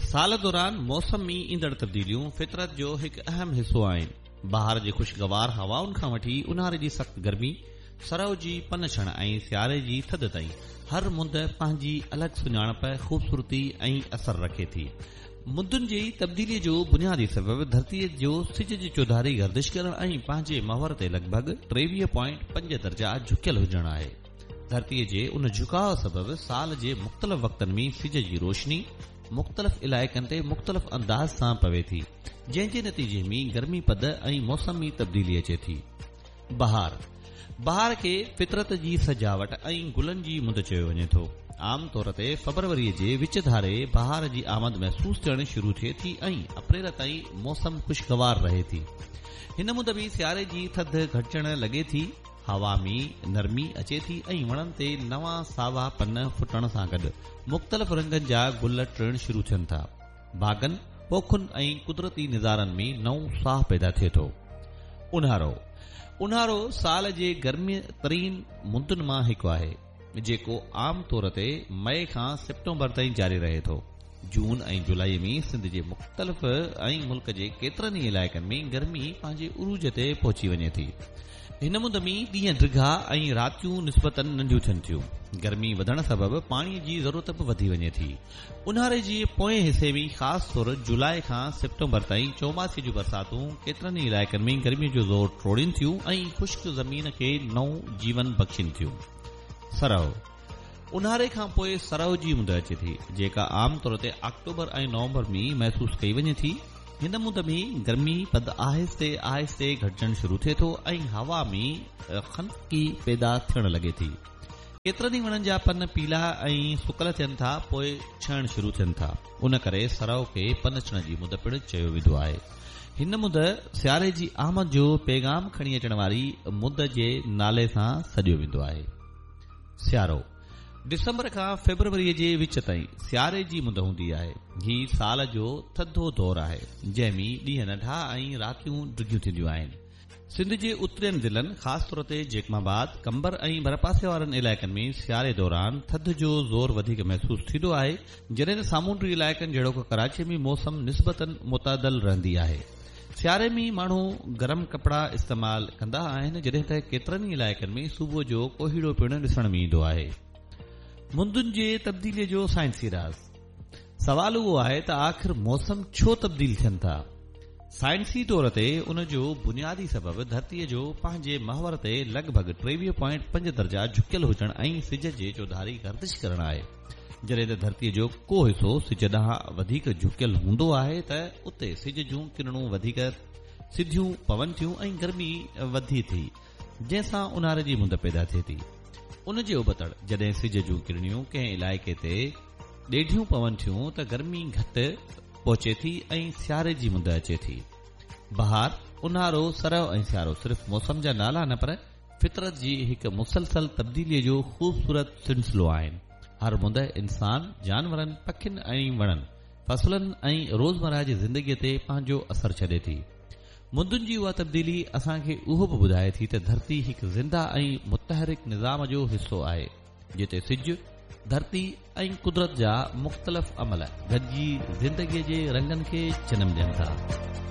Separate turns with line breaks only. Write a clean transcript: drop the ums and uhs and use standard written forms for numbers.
साल दौरान मौसम में ईंदड़ तब्दीलियूं फितरत जो हिकु अहम हिस्सो आहिनि। बहार जे ख़ुशगवार हवाउनि खां वठी उन्हारे जी सख़्त गर्मी, सरउ जी पनछण ऐं सियारे जी थधि ताईं हर मुंद पंहिंजी अलॻि सुञाणप, ख़ूबसूरती ऐं असर रखे थी। मुंदुनि जी तब्दीलीअ जो बुनियादी सबबु धरतीअ जो सिज जी चौधारी गर्दिश करण ऐं पंहिंजे महवर ते लॻभॻि 23.5 दर्जा झुकियल हुजणु आहे। धरतीअ जे उन झुकाव सबबु साल जे मुख़्तलिफ़ वक़्तनि में सिज जी रोशनी मुख़्तलिफ़ इलाइक़नि ते मुख़्तलिफ़ अंदाज़ सां पवे थी, जंहिं जे नतीजे में गर्मी पद ऐं मौसमी तब्दीली अचे थी। बहार खे फितरत जी सजावट ऐं गुलनि जी मुंद चयो वञे थो। आम तौर ते फरवरीअ जे विच धारे बहार जी आमद महसूस थियण शुरू थिए थी ऐं अप्रैल ताईं मौसम ख़ुशगवार रहे थी। हिन मुंद में सियारे जी थधि घटिजण लॻे थी, हवा में नरमी अचे थी ऐं वणनि ते नवां सावा पन फुटण सां गॾु मुख़्तलिफ़ रंगनि जा गुल टिण शुरू थियनि था। बाग़नि, पोखुनि ऐं कुदरती निज़ारनि में नओं साह पैदा थिए थो। ऊन्हारो साल जे गर्मी तरीन मुंदुनि मां हिकु आहे, जेको आम तौर ते मई खां सेप्टेम्बर ताईं जारी रहे थो। जून ऐं जुलाई में सिंध जे मुख़्तलिफ़ ऐं मुल्क जे केतिरनि ई इलाइक़नि में गर्मी पंहिंजे उरूज ते पहुची वञे थी। हिन मुंद में ॾींहं डिघा ऐं रातियूं निस्बतन नंढियूं थियनि थियूं। गर्मी वधण सबबु पाणीअ जी ज़रूरत बि वधी वञे थी। ऊन्हारे जे पोएं हिसे में ख़ासि तौर जुलाई खां सेप्टेम्बर ताईं चौमासे जूं बरसातूं केतिरनि ई इलाइक़नि में गर्मीअ जो ज़ोर टोड़ीनि थियूं ऐं ख़ुश्क ज़मीन खे नओं जीवन बख़्शीनि थियूं। सरउ ऊन्हारे खां पोइ सरउ जी मुंद अचे थी, जेका आम तौर ते अक्टूबर ऐं नवंबर में महसूस कई वञे थी। हिन मुंद में गर्मी पद आहिस्ते आहिस्ते घटिजण शुरू थिए थो ऐं हवा में खनकी पैदा थियण लॻे थी। केतिरनि ई वणनि जा पन पीला ऐं सुकल थियनि था, पोइ छहण शुरू थियनि था। उन करे सरउ खे पनछण जी मुंद पिणु चयो वेंदो आहे। हिन मुंद सियारे जी आमद जो पैगाम खणी अचण वारी मुंद जे नाले सां सॾियो वेंदो आहे। सियारो दिसंबर खां फरवरीअ जे विच ताईं सियारे जी मुंद हूंदी आहे। ही साल जो थधो दौर आहे, जंहिं में ॾींहं नंढा ऐं रातियूं डिघियूं थींदियूं आहिनि। सिंध जे उतरियनि ज़िलनि, ख़ासि तौर ते जेकमाबाद, कंबर ऐं भरपासे वारनि इलाइक़नि में सियारे दौरान थधि जो ज़ोर वधीक महसूस थींदो आहे, जॾहिं त सामूंडी इलाइक़नि जहिड़ो कराची में मौसम निस्बतन मुतदल रहंदी आहे। सियारे में माण्हू गरम कपड़ा इस्तेमाल कंदा आहिनि, जॾहिं त केतिरनि ई इलाइक़नि में सुबुह जो कोहीड़ो पिणु ॾिसण में ईंदो आहे। मुंदुनि जे तब्दीलीअ जो साइंसी राज़। सवाल उहो आहे त आख़िर मौसम छो तब्दील थियनि था। साइंसी तौर ते उन जो बुनियादी सबबु धरतीअ जो पंहिंजे महवर ते लॻभॻि 23.5 दर्जा झुकियल हुजण ऐं सिज जे चौधारी गर्दिश करण आहे। जॾहिं त धरतीअ जो को हिसो सिज ॾांहुं वधीक झुकियल हूंदो आहे त उते सिज जूं किरणूं वधीक सिधियूं पवनि थियूं ऐं गर्मी वधी थी, जंहिंसां ऊन्हारे जी मुंद पैदा थिए थी। उन जे उबतड़ जॾहिं सिज जूं किरणियूं कंहिं इलाइक़े ते ॾेढियूं पवनि थियूं त गर्मी घटि पहुचे थी ऐं सियारे जी मुंद अचे थी। बहार, ऊन्हारो, सरउ ऐं सियारो सिर्फ़ मौसम जा नाला न पर फितरत जी हिकु मुसलसल तब्दीलीअ जो ख़ूबसूरत सिलसिलो आहिनि। हर मुंद इंसान, जानवरनि, पखियुनि ऐं वणनि, फसलनि ऐं रोज़मर्रा जी ज़िंदगीअ ते पंहिंजो असर छॾे थी। मुंदुनि जी उहा तब्दीली असांखे उहो बि ॿुधाए थी त धरती हिकु ज़िंदा ऐं मुतहरिक निज़ाम जो हिसो आहे, जिते सिज, धरती ऐं कुदरत जा मुख़्तलिफ़ अमल गॾिजी ज़िंदगीअ जे रंगनि खे जनम ॾियनि था।